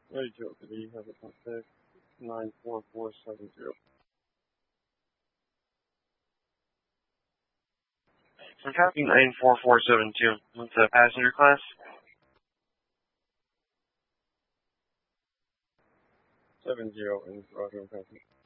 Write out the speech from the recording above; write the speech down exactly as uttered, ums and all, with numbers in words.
Ready to open. You have it on six nine four four seven zero. I'm copy nine four four seven two. What's the passenger class? Seven zero in Roger, copy.